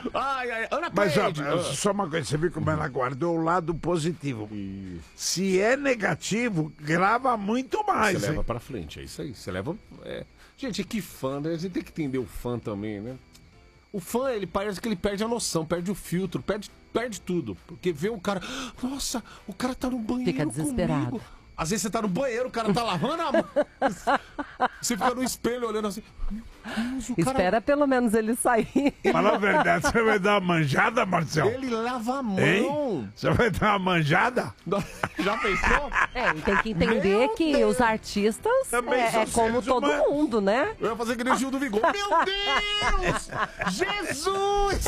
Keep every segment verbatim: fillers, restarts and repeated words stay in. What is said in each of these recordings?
Ai, ai, Ana Mas ó, Cleide. só uma coisa, você viu como ela guardou o lado positivo. Isso. Se é negativo, grava muito mais. Você hein? leva pra frente, é isso aí. Você leva. É... Gente, que fã, né? A gente tem que entender o fã também, né? O fã, ele parece que ele perde a noção, perde o filtro, perde, perde tudo. Porque vê o cara. Nossa, o cara tá no banheiro. Fica desesperado. Comigo. Às vezes você tá no banheiro, o cara tá lavando a mão. Você fica no espelho olhando assim. Deus, o cara... Espera pelo menos ele sair. Fala a verdade, você vai dar uma manjada, Marcelo? Ele lava a mão. Hein? Você vai dar uma manjada? Já pensou? É, e tem que entender Meu que Deus. os artistas Também é, são é como seres todo humanos. mundo, né? Eu ia fazer que nem o Gil do Vigor. Meu Deus! Jesus!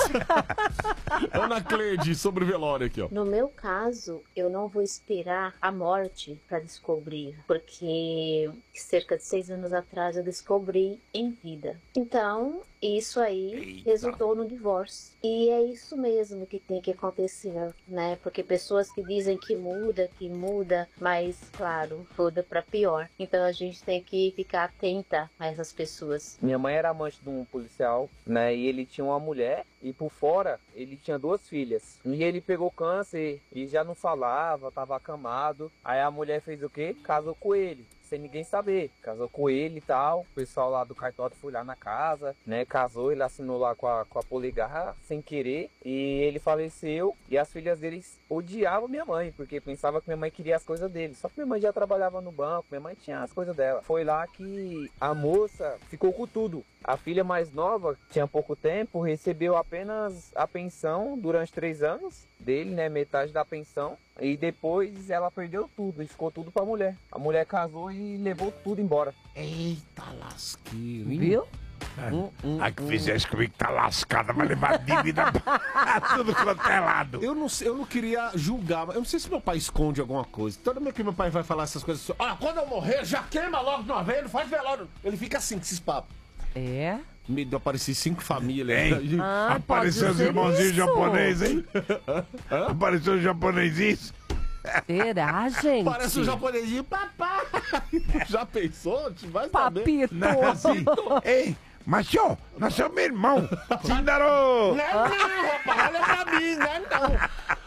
Ana Cleide, sobre o velório aqui, ó. No meu caso, eu não vou esperar a morte para descobrir, porque cerca de seis anos atrás eu descobri em vida. Então, isso aí Eita. resultou no divórcio. E é isso mesmo que tem que acontecer, né? Porque pessoas que dizem que muda, que muda, mas, claro, muda para pior. Então a gente tem que ficar atenta a essas pessoas. Minha mãe era amante de um policial, né? E ele tinha uma mulher e por fora ele tinha duas filhas. E ele pegou câncer e já não falava, tava acamado. Aí a mulher fez o quê? Casou com ele. Sem ninguém saber, casou com ele e tal, o pessoal lá do cartório foi lá na casa, né, casou, ele assinou lá com a, com a poligarra, sem querer, e ele faleceu, e as filhas deles odiavam minha mãe, porque pensava que minha mãe queria as coisas dele, só que minha mãe já trabalhava no banco, minha mãe tinha as coisas dela. Foi lá que a moça ficou com tudo. A filha mais nova, tinha pouco tempo, recebeu apenas a pensão durante três anos dele, né, metade da pensão. E depois ela perdeu tudo, e ficou tudo pra mulher. A mulher casou e levou tudo embora. Eita lasqueiro, hein? Viu? Hum, hum, A que hum. fizesse comigo tá lascada, vai levar dívida pra tudo quanto é lado. Eu não, sei, eu não queria julgar, mas eu não sei se meu pai esconde alguma coisa. Toda vez que meu pai vai falar essas coisas assim, olha, quando eu morrer, já queima logo de uma vez, não faz velório. Ele fica assim, com esses papos. É. Medo de aparecer cinco famílias. Hein? Ah, Apareceu pode os ser irmãozinhos isso. japoneses, hein? Apareceu os japonesinhos. Será, gente? Parece um japonesinho, papai. Já pensou? Vai saber. Papito. Não é assim. Ei, macho, nós somos irmãos. Tindaro! Não é não, rapaz, olha pra mim, não é não.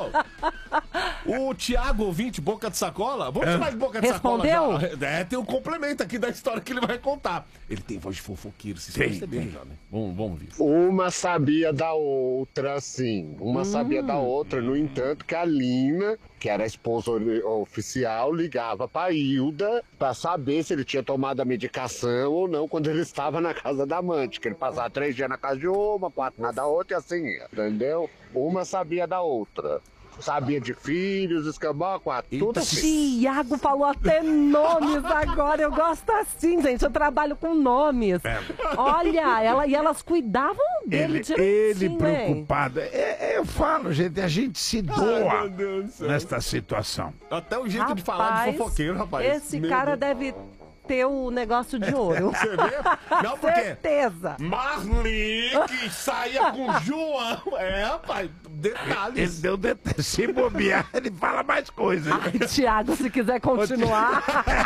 Ô, o Thiago, ouvinte, Boca de Sacola, vamos chamar de Boca de Respondeu? Sacola já. É, tem um complemento aqui da história que ele vai contar. Ele tem voz de fofoqueiro, vocês Tem, perceberam tem. já, né? Vamos, vamos ver. Uma sabia da outra, sim. Uma sabia da outra. No entanto, que a Lina, que era a esposa oficial, ligava pra Hilda pra saber se ele tinha tomado a medicação ou não quando ele estava na casa da amante. Que ele passava três dias na casa de uma, quatro na da outra e assim ia, entendeu? Uma sabia da outra. Sabia de filhos, escambau, quatro, Eita, tudo assim. Tiago falou até nomes agora. Eu gosto assim, gente. Eu trabalho com nomes. Olha, ela, e elas cuidavam dele Ele, direitinho, ele hein? preocupado. É, é, eu falo, gente, a gente se Ai, doa meu Deus do céu. nesta situação. Até o jeito de falar de Rapaz, fofoqueiro, rapaz. Esse Meu cara Deus. deve ter o negócio de ouro. Você vê? Não, porque Certeza. Marli, que saía com João. É, rapaz, Ele detalhes. deu detalhe. Se bobear, ele fala mais coisas. Ai, Tiago, se quiser continuar.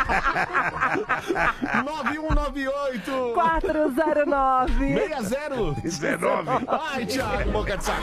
nove um nove oito quatro zero nove. seis zero dezenove. Ai, Thiago, Boca de Sacola.